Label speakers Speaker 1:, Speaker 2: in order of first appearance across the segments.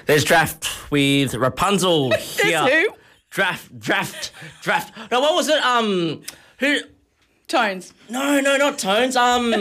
Speaker 1: There's Draft with Rapunzel here.
Speaker 2: There's who?
Speaker 1: Draft. No, what was it? Who?
Speaker 2: Tones.
Speaker 1: No, not Tones.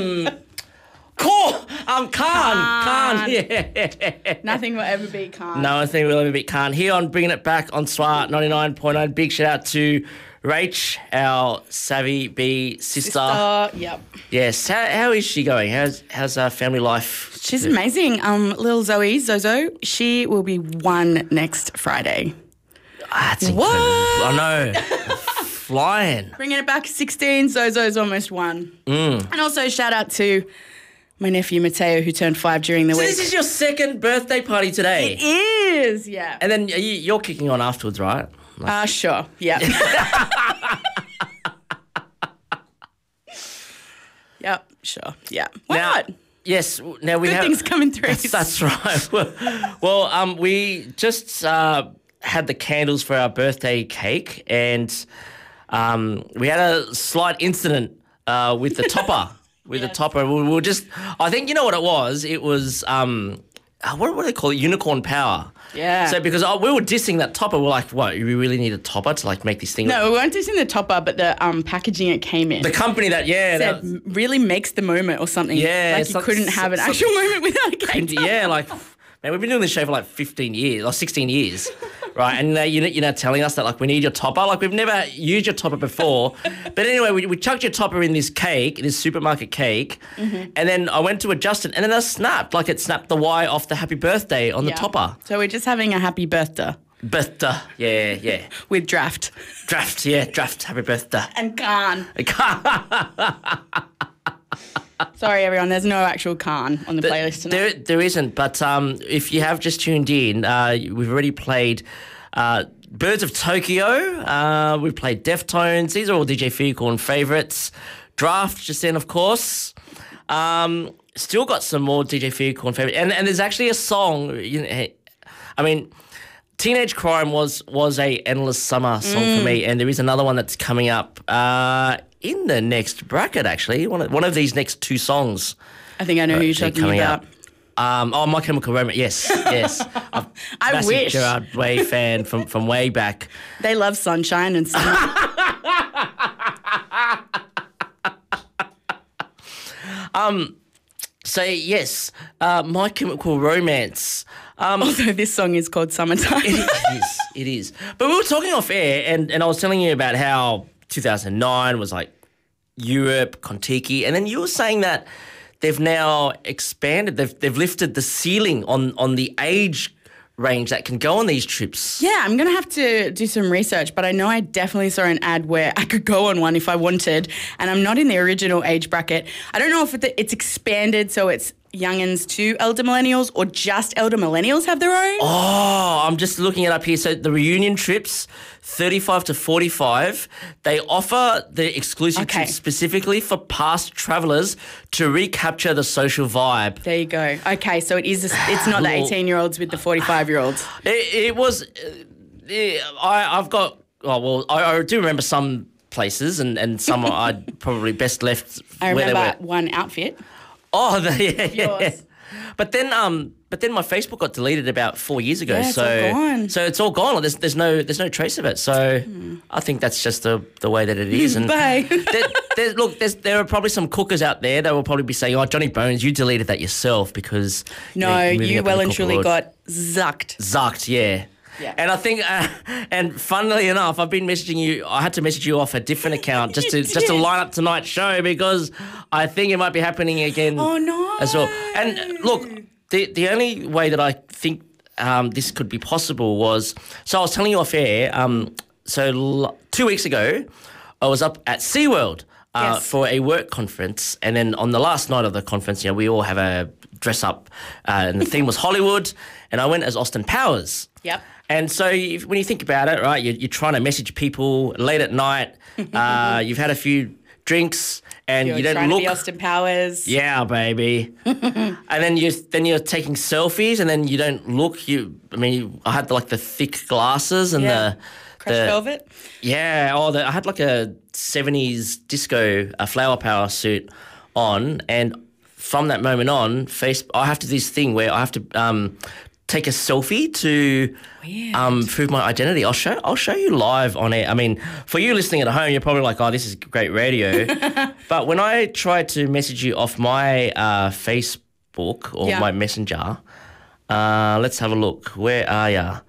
Speaker 1: Khan. Yeah.
Speaker 2: Nothing will ever beat Khan.
Speaker 1: No, I think we'll ever beat Khan. Here on Bringing It Back on SWAT 99.9. Big shout out to Rach, our Savvy B sister.
Speaker 2: Yep.
Speaker 1: Yes. How is she going? How's family life?
Speaker 2: She's amazing. Little Zozo, she will be 1 next Friday.
Speaker 1: That's incredible. I know. Flying.
Speaker 2: Bringing it back 16, Zozo's almost 1. And also shout out to my nephew Mateo, who turned 5 during the week.
Speaker 1: This is your second birthday party today.
Speaker 2: It is, yeah.
Speaker 1: And then you're kicking on afterwards, right?
Speaker 2: Sure, yeah. Yep, sure, yeah. Why not?
Speaker 1: Yes. Now we
Speaker 2: Good
Speaker 1: have
Speaker 2: things coming through.
Speaker 1: That's right. Well, we just had the candles for our birthday cake, and we had a slight incident with the topper. The topper, we were just. I think you know what it was. It was what do they call it? Unicorn power.
Speaker 2: Yeah.
Speaker 1: So because we were dissing that topper, we're like, what? We really need a topper to like make this thing.
Speaker 2: No, we weren't dissing the topper, but the packaging it came in.
Speaker 1: The company that
Speaker 2: said really makes the moment or something.
Speaker 1: Yeah,
Speaker 2: like you couldn't have an actual moment without a cake topper.
Speaker 1: Yeah, like man, we've been doing this show for like 15 years or 16 years. Right, and you're now telling us that like we need your topper. Like we've never used your topper before. But anyway, we chucked your topper in this cake, this supermarket cake, and then I went to adjust it, and then it snapped. Like it snapped the Y off the happy birthday on the topper.
Speaker 2: So we're just having a happy birthday.
Speaker 1: Birthday, yeah.
Speaker 2: With Draft.
Speaker 1: Draft, happy birthday.
Speaker 2: And Khan. Sorry, everyone. There's no actual Khan on the playlist tonight.
Speaker 1: There isn't, but if you have just tuned in, we've already played Birds of Tokyo. We've played Deftones. These are all DJ Feucorn favourites. Draft just then, of course. Still got some more DJ Feucorn favourites. And there's actually a song, Teenage Crime was a Endless Summer song for me, and there is another one that's coming up in the next bracket, actually. One of these next 2 songs.
Speaker 2: I think I know who you're talking about.
Speaker 1: My Chemical Romance, yes.
Speaker 2: I wish.
Speaker 1: Gerard Way fan from way back.
Speaker 2: They love sunshine and summer.
Speaker 1: So, yes, My Chemical Romance.
Speaker 2: Although this song is called Summertime.
Speaker 1: It is. But we were talking off air, and I was telling you about how 2009 was like Europe, Kontiki, and then you were saying that they've now expanded, they've lifted the ceiling on the age range that can go on these trips.
Speaker 2: Yeah, I'm going to have to do some research, but I know I definitely saw an ad where I could go on one if I wanted, and I'm not in the original age bracket. I don't know if it's expanded so it's youngins to elder millennials or just elder millennials have their own.
Speaker 1: Oh, I'm just looking it up here. So the reunion trips, 35 to 45, they offer the exclusive trips specifically for past travellers to recapture the social vibe.
Speaker 2: There you go. Okay, so it's not the 18-year-olds with the 45-year-olds.
Speaker 1: It was. I've got. Oh well, I do remember some places and some I'd probably best left.
Speaker 2: I
Speaker 1: where
Speaker 2: remember
Speaker 1: they were.
Speaker 2: one outfit.
Speaker 1: Oh, yeah.
Speaker 2: Yours.
Speaker 1: But then my Facebook got deleted about 4 years ago.
Speaker 2: Yeah, it's all gone.
Speaker 1: So it's all gone. There's no trace of it. So I think that's just the way that it is. And
Speaker 2: Bye.
Speaker 1: there are probably some cookers out there that will probably be saying, "Oh, Johnny Bones, you deleted that yourself because
Speaker 2: no, you well and truly
Speaker 1: world.
Speaker 2: got zucked."
Speaker 1: Zucked, yeah.
Speaker 2: Yeah.
Speaker 1: And I think, and funnily enough, I've been messaging you. I had to message you off a different account just to line up tonight's show because I think it might be happening again.
Speaker 2: Oh no!
Speaker 1: As well. And look, the only way that I think this could be possible was I was telling you off air. 2 weeks ago, I was up at SeaWorld for a work conference, and then on the last night of the conference, we all have a dress up, and the theme was Hollywood, and I went as Austin Powers.
Speaker 2: Yep.
Speaker 1: And so when you think about it, right, you're trying to message people late at night. You've had a few drinks and you don't
Speaker 2: trying
Speaker 1: look.
Speaker 2: To be Austin Powers.
Speaker 1: Yeah, baby. And then you're taking selfies and then you don't look. I had the thick glasses and the
Speaker 2: crushed velvet.
Speaker 1: Yeah. I had like a 70s disco flower power suit on, and from that moment on, I have to do this thing where I have to take a selfie to prove my identity. I'll show you live on air. I mean, for you listening at home, you're probably like, oh, this is great radio. But when I tried to message you off my Facebook or my messenger, let's have a look. Where are ya?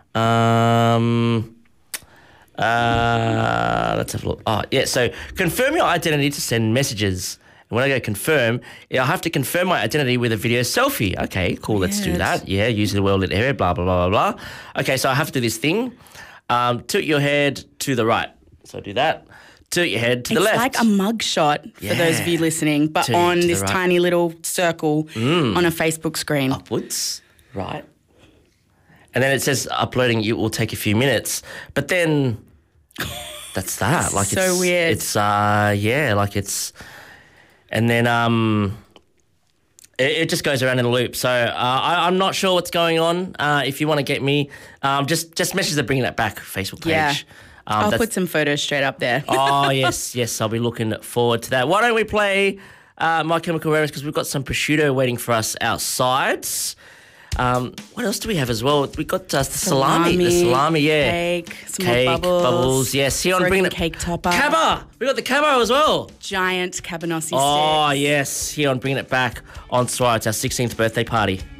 Speaker 1: Let's have a look. Oh, yeah. So confirm your identity to send messages. And when I go confirm, I have to confirm my identity with a video selfie. Okay, cool. Let's do that. Yeah, use the well-lit area, blah, blah, blah, blah, blah. Okay, so I have to do this thing. Tilt your head to the right. So do that. Tilt your head to the left.
Speaker 2: It's like a mug shot for those of you listening, but on this tiny little circle on a Facebook screen.
Speaker 1: Upwards, right. And then it says uploading it will take a few minutes. But then that's that. Like
Speaker 2: so weird.
Speaker 1: It's like it's... And then it just goes around in a loop. So I'm not sure what's going on. If you want to get me, just message the Bringing It Back Facebook page.
Speaker 2: Yeah. I'll put some photos straight up there.
Speaker 1: Oh, yes. I'll be looking forward to that. Why don't we play My Chemical Romance, because we've got some prosciutto waiting for us outside. What else do we have as well? We got the salami. The salami, yeah.
Speaker 2: Cake, some more bubbles.
Speaker 1: Yes, here on Bringing It
Speaker 2: cake topper.
Speaker 1: Cabba. We got the cabba as well.
Speaker 2: Giant cabanossi sticks.
Speaker 1: Oh, yes. Here on Bringing It Back on Swire. It's our 16th birthday party.